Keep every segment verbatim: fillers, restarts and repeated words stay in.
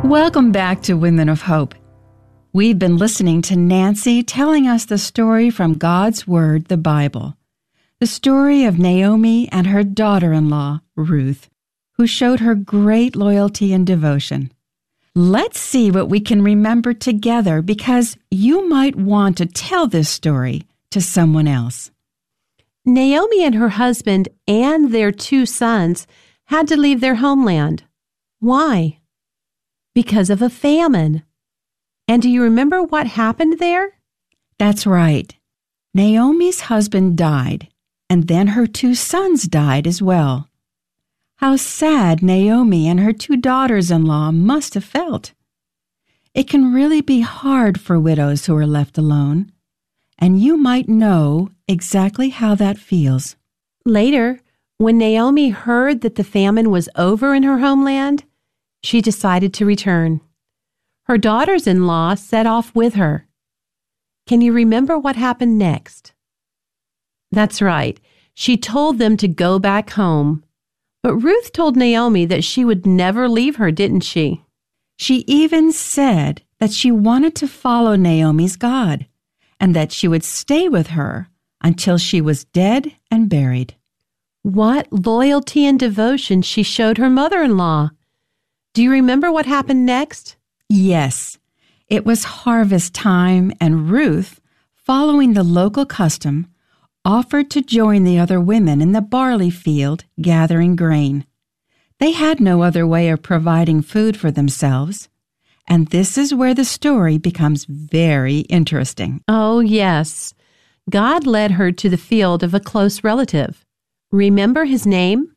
Welcome back to Women of Hope. We've been listening to Nancy telling us the story from God's Word, the Bible. The story of Naomi and her daughter-in-law, Ruth, who showed her great loyalty and devotion. Let's see what we can remember together, because you might want to tell this story to someone else. Naomi and her husband and their two sons had to leave their homeland. Why? Because of a famine. And do you remember what happened there? That's right. Naomi's husband died, and then her two sons died as well. How sad Naomi and her two daughters-in-law must have felt. It can really be hard for widows who are left alone, and you might know exactly how that feels. Later, when Naomi heard that the famine was over in her homeland, she decided to return. Her daughters-in-law set off with her. Can you remember what happened next? That's right. She told them to go back home. But Ruth told Naomi that she would never leave her, didn't she? She even said that she wanted to follow Naomi's God, and that she would stay with her until she was dead and buried. What loyalty and devotion she showed her mother-in-law. Do you remember what happened next? Yes, it was harvest time, and Ruth, following the local custom, offered to join the other women in the barley field gathering grain. They had no other way of providing food for themselves, and this is where the story becomes very interesting. Oh, yes. God led her to the field of a close relative. Remember his name?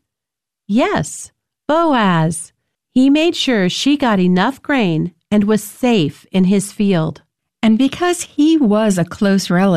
Yes, Boaz. He made sure she got enough grain and was safe in his field. And because he was a close relative,